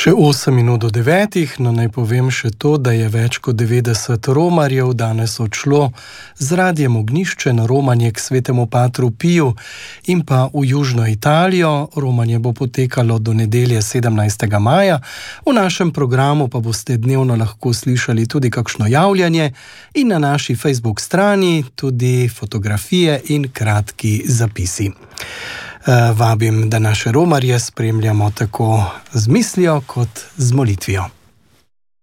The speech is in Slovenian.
Še 8 minut do 9, no naj povem še to, da je več kot 90 romarjev danes odšlo z radijem Ognjišče na romanje k svetemu Patru Piju in pa v južno Italijo. Romanje bo potekalo do nedelje 17. maja. V našem programu pa boste dnevno lahko slišali tudi kakšno javljanje in na naši Facebook strani tudi fotografije in kratki zapisi. Vabim, da naše romarje spremljamo tako z mislijo kot z molitvijo.